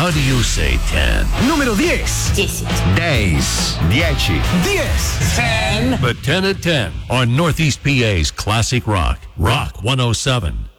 What do you say, 10? Numero 10. 10. 10. 10. But 10 at 10 on Northeast PA's Classic Rock. Rock 107.